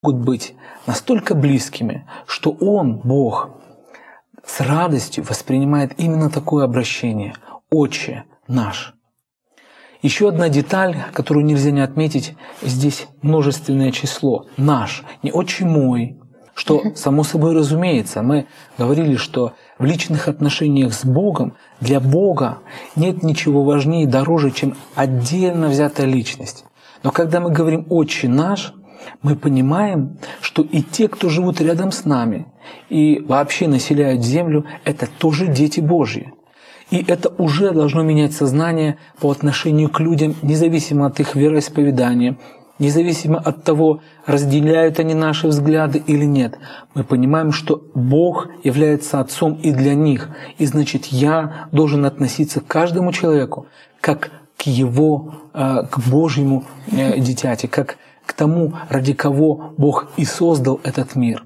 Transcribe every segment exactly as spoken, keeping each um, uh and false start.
могут быть настолько близкими, что Он, Бог, с радостью воспринимает именно такое обращение «Отче наш». Еще одна деталь, которую нельзя не отметить, здесь множественное число «наш», не «отче мой», что само собой разумеется. Мы говорили, что в личных отношениях с Богом для Бога нет ничего важнее и дороже, чем отдельно взятая личность. Но когда мы говорим «отче наш», мы понимаем, что и те, кто живут рядом с нами и вообще населяют землю, это тоже дети Божьи. И это уже должно менять сознание по отношению к людям, независимо от их вероисповедания, независимо от того, разделяют они наши взгляды или нет. Мы понимаем, что Бог является Отцом и для них. И значит, я должен относиться к каждому человеку как к Его, к Божьему дитяти, как к тому, ради кого Бог и создал этот мир.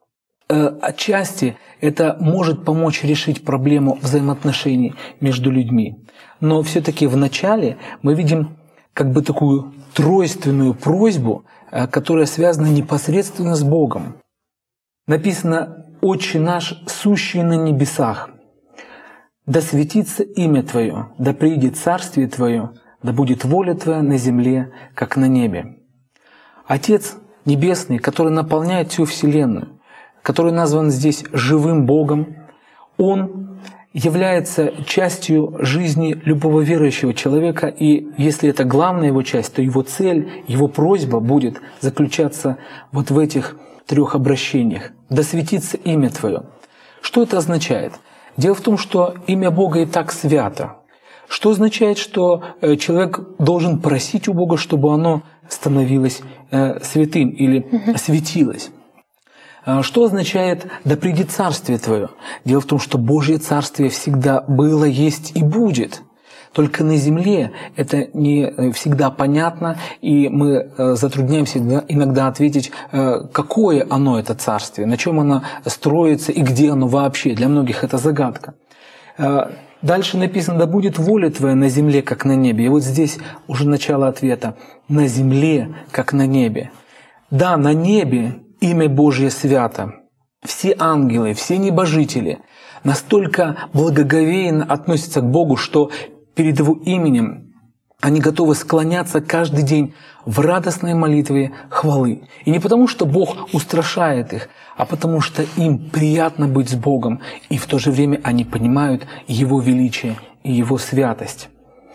Отчасти это может помочь решить проблему взаимоотношений между людьми. Но все-таки вначале мы видим как бы такую тройственную просьбу, которая связана непосредственно с Богом. Написано «Отче наш, сущий на небесах, да светится имя Твое, да приидет царствие Твое, да будет воля Твоя на земле, как на небе». Отец Небесный, который наполняет всю Вселенную, который назван здесь живым Богом, Он является частью жизни любого верующего человека, и если это главная его часть, то его цель, его просьба будет заключаться вот в этих трех обращениях. «Да светится имя Твое». Что это означает? Дело в том, что имя Бога и так свято. Что означает, что человек должен просить у Бога, чтобы оно становилось святым или светилось. Что означает «да придет царствие Твое»? Дело в том, что Божье царствие всегда было, есть и будет. Только на земле это не всегда понятно, и мы затрудняемся иногда ответить, какое оно, это царствие, на чем оно строится и где оно вообще. Для многих это загадка. Дальше написано «да будет воля Твоя на земле, как на небе». И вот здесь уже начало ответа «на земле, как на небе». Да, на небе имя Божье свято. Все ангелы, все небожители настолько благоговейно относятся к Богу, что перед Его именем они готовы склоняться каждый день в радостной молитве хвалы. И не потому, что Бог устрашает их, а потому что им приятно быть с Богом, и в то же время они понимают Его величие и Его святость.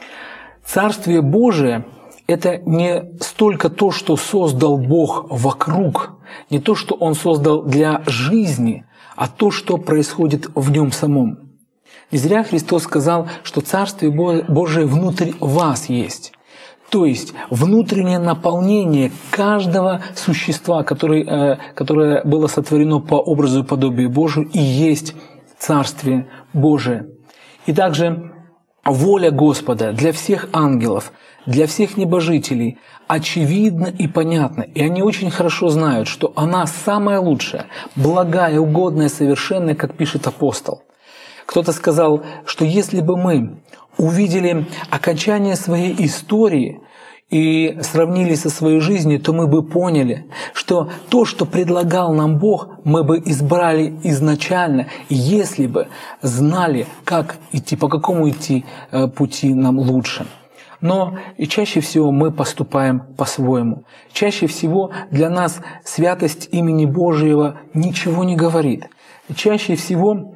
Царствие Божие — это не столько то, что создал Бог вокруг, не то, что Он создал для жизни, а то, что происходит в Нем самом. Не зря Христос сказал, что Царствие Божие внутри вас есть. То есть внутреннее наполнение каждого существа, который, которое было сотворено по образу и подобию Божию, и есть Царствие Божие. И также воля Господа для всех ангелов, для всех небожителей очевидна и понятна. И они очень хорошо знают, что она самая лучшая, благая, угодная, совершенная, как пишет апостол. Кто-то сказал, что если бы мы увидели окончание своей истории и сравнили со своей жизнью, то мы бы поняли, что то, что предлагал нам Бог, мы бы избрали изначально, если бы знали, как идти, по какому идти пути нам лучше. Но и чаще всего мы поступаем по-своему. Чаще всего для нас святость имени Божьего ничего не говорит. Чаще всего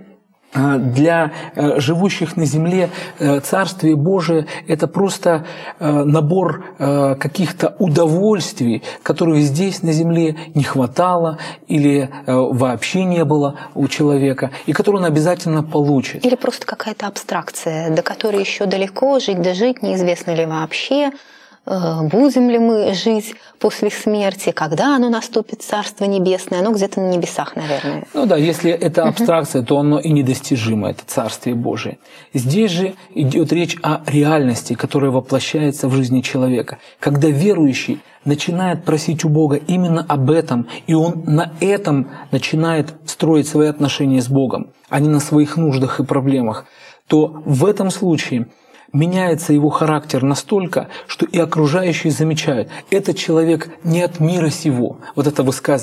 для живущих на земле Царствие Божие — это просто набор каких-то удовольствий, которых здесь на земле не хватало или вообще не было у человека, и которые он обязательно получит. Или просто какая-то абстракция, до которой еще далеко, жить да жить, неизвестно ли вообще, будем ли мы жить после смерти, когда оно наступит, Царство Небесное, оно где-то на небесах, наверное. Ну да, если это абстракция, то оно и недостижимо, это Царствие Божие. Здесь же идет речь о реальности, которая воплощается в жизни человека. Когда верующий начинает просить у Бога именно об этом, и он на этом начинает строить свои отношения с Богом, а не на своих нуждах и проблемах, то в этом случае меняется его характер настолько, что и окружающие замечают, этот человек не от мира сего. Вот это высказывание